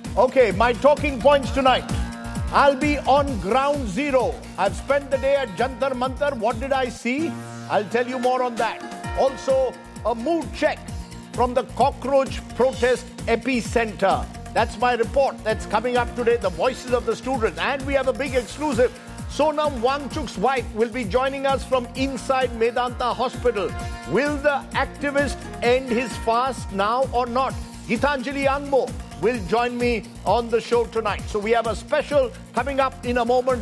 Okay, my talking points tonight. I'll be on ground zero. I've spent the day at Jantar Mantar. What did I see? I'll tell you more on that. Also, a mood check from the cockroach protest epicenter. That's my report that's coming up today, the voices of the students. And we have a big exclusive. Sonam Wangchuk's wife will be joining us from inside Medanta Hospital. Will the activist end his fast now or not? Gitanjali Angmo will join me on the show tonight. So we have a special coming up in a moment.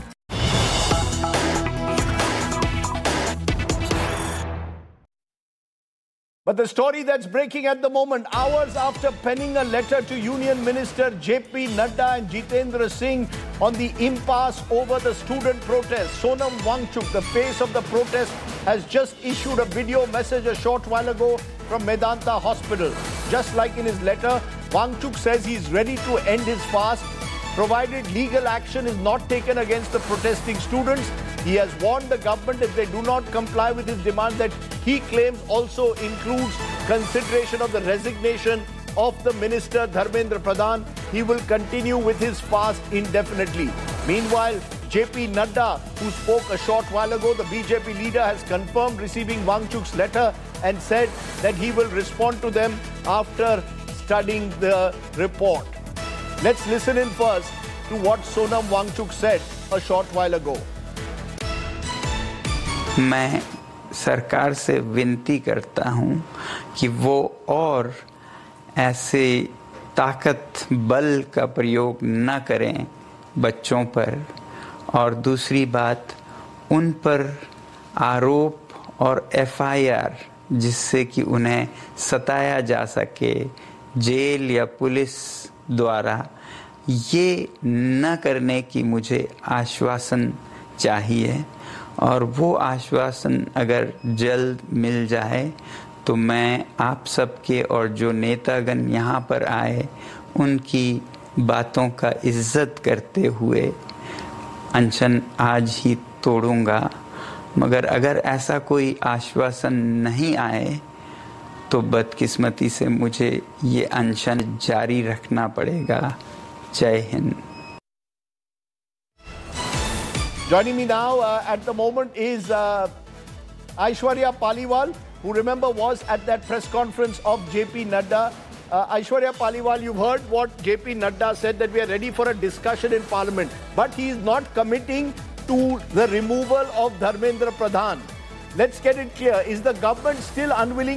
But the story that's breaking at the moment, hours after penning a letter to Union Minister J.P. Nadda and Jitendra Singh on the impasse over the student protest, Sonam Wangchuk, the face of the protest, has just issued a video message a short while ago from Medanta Hospital. Just like in his letter, Wangchuk says he's ready to end his fast, provided legal action is not taken against the protesting students. He has warned the government if they do not comply with his demand that he claims also includes consideration of the resignation of the minister Dharmendra Pradhan, he will continue with his fast indefinitely. Meanwhile, J.P. Nadda, who spoke a short while ago, the BJP leader, has confirmed receiving Wangchuk's letter and said that he will respond to them after studying the report. Let's listen in first to what Sonam Wangchuk said a short while ago. मैं सरकार से विनती करता हूं कि वो और ऐसे ताकत बल का प्रयोग न करें बच्चों पर, और दूसरी बात उन पर आरोप और एफआईआर जिससे कि उन्हें सताया जा सके जेल या पुलिस द्वारा, ये न करने की मुझे आश्वासन चाहिए। और वो आश्वासन अगर जल्द मिल जाए तो मैं आप सबके और जो नेतागण यहाँ पर आए उनकी बातों का इज्जत करते हुए अनशन आज ही तोड़ूंगा। मगर अगर ऐसा कोई आश्वासन नहीं आए तो बदकिस्मती से मुझे ये अनशन जारी रखना पड़ेगा। जय Hind. Joining me now at the moment is Aishwarya Paliwal, who remember was at that press conference of J.P. Nadda. Aishwarya Paliwal, you've heard what J.P. Nadda said, that we are ready for a discussion in Parliament. But he is not committing to the removal of Dharmendra Pradhan. Let's get it clear. Is the government still unwilling